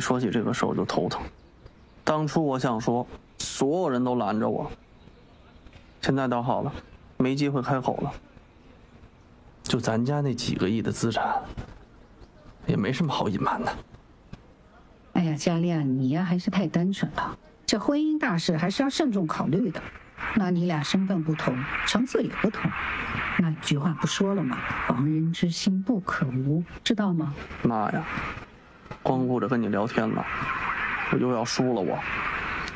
说起这个事儿我就头疼。当初我想说，所有人都拦着我，现在倒好了，没机会开口了。就咱家那几个亿的资产，也没什么好隐瞒的。 哎呀，佳恋，你呀还是太单纯了，这婚姻大事还是要慎重考虑的。那你俩身份不同，层次也不同，那句话不说了吗？防人之心不可无，知道吗？ 妈呀，光顾着跟你聊天了，我又要输了我。